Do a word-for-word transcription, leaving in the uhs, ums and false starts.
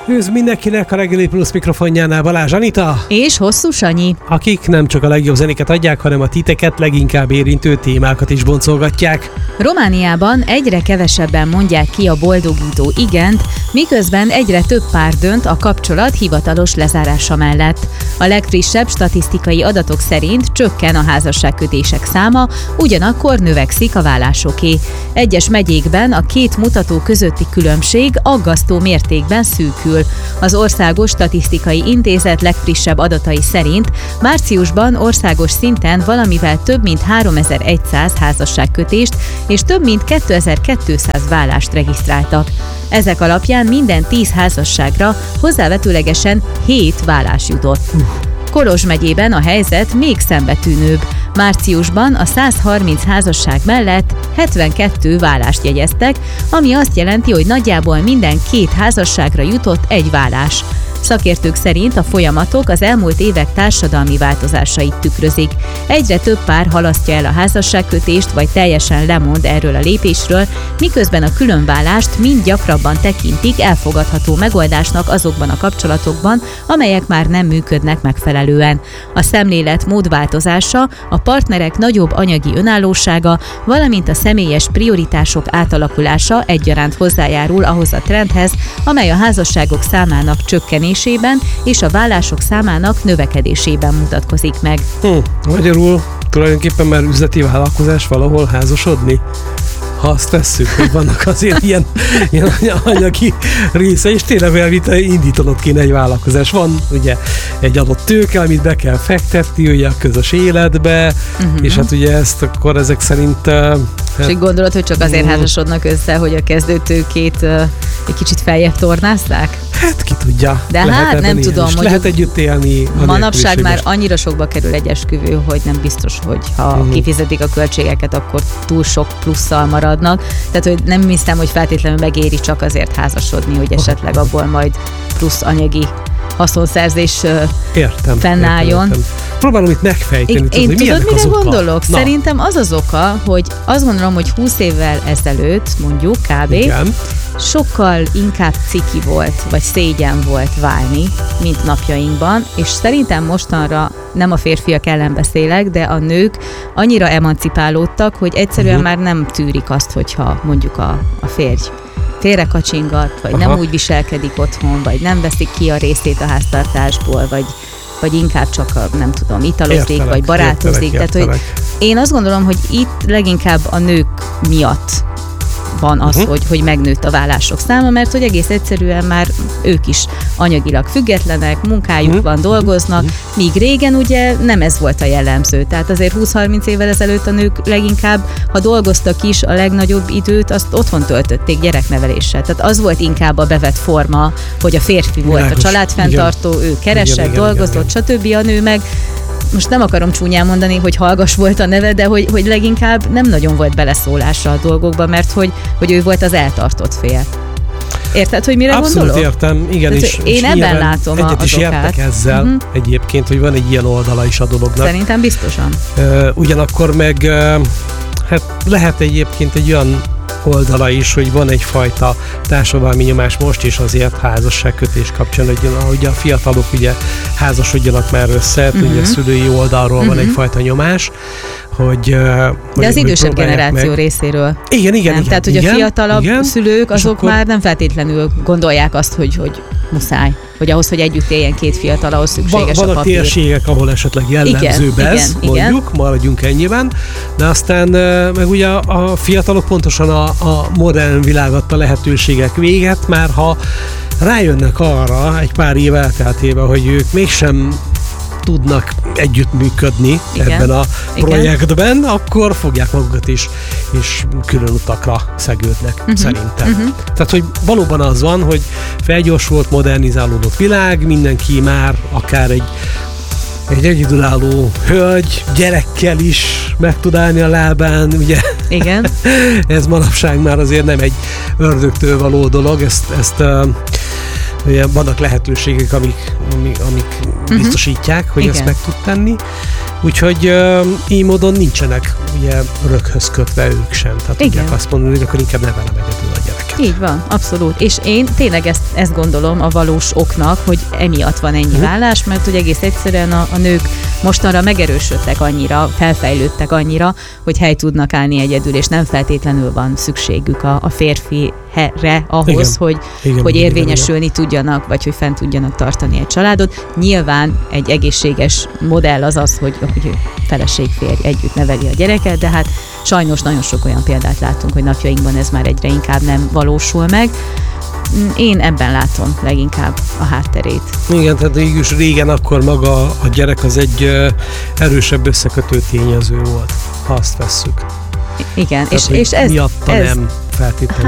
Üdv mindenkinek a Reggeli Plusz mikrofonjánál Balázs Anita és Hosszú Sanyi, akik nem csak a legjobb zenéket adják, hanem a titeket leginkább érintő témákat is boncolgatják. Romániában egyre kevesebben mondják ki a boldogító igent, miközben egyre több pár dönt a kapcsolat hivatalos lezárása mellett. A legfrissebb statisztikai adatok szerint csökken a házasságkötések száma, ugyanakkor növekszik a válásoké. Egyes megyékben a két mutató közötti különbség aggasztó mértékben szűkül. Az Országos Statisztikai Intézet legfrissebb adatai szerint márciusban országos szinten valamivel több mint háromezer-száz házasságkötést és több mint kétezer-kétszáz válást regisztráltak. Ezek alapján minden tíz házasságra hozzávetőlegesen hét válás jutott. Kolozs megyében a helyzet még szembetűnőbb. Márciusban a száz harminc házasság mellett hetvenkettő válást jegyeztek, ami azt jelenti, hogy nagyjából minden két házasságra jutott egy válás. Szakértők szerint a folyamatok az elmúlt évek társadalmi változásait tükrözik. Egyre több pár halasztja el a házasságkötést, vagy teljesen lemond erről a lépésről, miközben a különválást mind gyakrabban tekintik elfogadható megoldásnak azokban a kapcsolatokban, amelyek már nem működnek megfelelően. A szemléletmód változása, a partnerek nagyobb anyagi önállósága, valamint a személyes prioritások átalakulása egyaránt hozzájárul ahhoz a trendhez, amely a házasságok számának csökkenésében és a válások számának növekedésében mutatkozik meg. Hm, magyarul tulajdonképpen már üzleti vállalkozás valahol házasodni? Ha azt tesszük, hogy vannak azért ilyen, ilyen anyagi része, és tényleg elvite indítanod kéne egy vállalkozás. Van ugye egy adott tőke, amit be kell fektetni ugye a közös életbe, uh-huh. és hát ugye ezt akkor ezek szerint... Hát, és így gondolod, hogy csak azért házasodnak össze, hogy a kezdőtőkét uh, egy kicsit feljebb tornázták? Hát ki tudja. De lehet hát nem tudom, hogy lehet együtt élni. Manapság már annyira sokba kerül egy esküvő, hogy nem biztos, hogy ha uh-huh. kifizetik a költségeket, akkor túl sok plusszal maradnak. Tehát, hogy nem hiszem, hogy feltétlenül megéri csak azért házasodni, hogy esetleg abból majd plusz anyagi haszonszerzés értem, fennálljon. Értem, értem. Próbálom itt megfejteni, én, tudod, én hogy tudod, mire gondolok? Na. Szerintem az az oka, hogy azt gondolom, hogy húsz évvel ezelőtt, mondjuk kb. Igen. sokkal inkább ciki volt, vagy szégyen volt válni, mint napjainkban, és szerintem mostanra nem a férfiak ellen beszélek, de a nők annyira emancipálódtak, hogy egyszerűen uh-huh. már nem tűrik azt, hogyha mondjuk a, a férj félre kacsingat, vagy Aha. nem úgy viselkedik otthon, vagy nem veszik ki a részét a háztartásból, vagy, vagy inkább csak, a, nem tudom, italozik, értelek, vagy barátozik. Értelek, Tehát, hogy én azt gondolom, hogy itt leginkább a nők miatt van az, uh-huh. hogy, hogy megnőtt a válások száma, mert hogy egész egyszerűen már ők is anyagilag függetlenek, munkájuk uh-huh. van, dolgoznak, uh-huh. míg régen ugye nem ez volt a jellemző. Tehát azért húsz-harminc évvel ezelőtt a nők leginkább, ha dolgoztak is, a legnagyobb időt azt otthon töltötték gyerekneveléssel. Tehát az volt inkább a bevett forma, hogy a férfi volt Világos. a családfenntartó, igen. ő keresett, igen, dolgozott, igen, igen. stb. A nő meg most nem akarom csúnyán mondani, hogy hallgas volt a neve, de hogy, hogy leginkább nem nagyon volt beleszólása a dolgokba, mert hogy, hogy ő volt az eltartott fél. Érted, hogy mire Abszolút gondolok? értem, igen. Tehát, és, én és ebben látom egyet az is értek ezzel uh-huh. egyébként, hogy van egy ilyen oldala is a dolognak. Szerintem biztosan. Uh, ugyanakkor meg uh, hát lehet egyébként egy olyan oldala is, hogy van egyfajta társadalmi nyomás most is azért házasságkötés kapcsán, hogy ugye a fiatalok ugye házasodjanak már össze, uh-huh. ugye a szülői oldalról uh-huh. van egyfajta nyomás, hogy... De hogy, az idősebb meg. generáció részéről. Igen, igen, nem? igen. Tehát, hogy igen, a fiatalabb igen, szülők, azok akkor... már nem feltétlenül gondolják azt, hogy, hogy muszáj, hogy ahhoz, hogy együtt éljen két fiatal, ahhoz szükséges van, a papír. Vannak térségek, ahol esetleg jellemzőbb igen, ez, igen, mondjuk, igen. maradjunk ennyiben, de aztán meg ugye a fiatalok pontosan a, a modern világ adta lehetőségek véget, már ha rájönnek arra egy pár év elteltével, hogy ők mégsem tudnak együttműködni igen, ebben a projektben, igen. akkor fogják magukat is, és külön utakra szegődnek, uh-huh, szerintem. Uh-huh. Tehát, hogy valóban az van, hogy felgyorsult, modernizálódott világ, mindenki már akár egy egy egyedülálló hölgy, gyerekkel is meg tud állni a lábán, ugye? Igen. Ez manapság már azért nem egy ördögtől való dolog, ezt, ezt uh, ugye vannak lehetőségek, amik, amik, amik uh-huh. biztosítják, hogy Igen. ezt meg tud tenni. Úgyhogy uh, így módon nincsenek ugye röghöz kötve ők sem. Tehát tudják azt mondani, hogy akkor inkább nevelem egyedül a gyereket. Így van, abszolút. És én tényleg ezt, ezt gondolom a valós oknak, hogy emiatt van ennyi vállás, mert hogy egész egyszerűen a, a nők mostanra megerősödtek annyira, felfejlődtek annyira, hogy hely tudnak állni egyedül, és nem feltétlenül van szükségük a, a férfire ahhoz, igen. hogy, igen, hogy igen, érvényesülni igen. tudjanak, vagy hogy fent tudjanak tartani egy családot. Nyilván egy egészséges modell az az, hogy, hogy feleség, férj együtt neveli a gyereket, de hát sajnos nagyon sok olyan példát látunk, hogy napjainkban ez már egyre inkább nem valósul meg. Én ebben látom leginkább a hátterét. Igen, tehát mégis régen akkor maga a gyerek az egy erősebb összekötő tényező volt, ha azt vesszük. Igen, tehát, és, és ez... miatta ez nem feltétlenül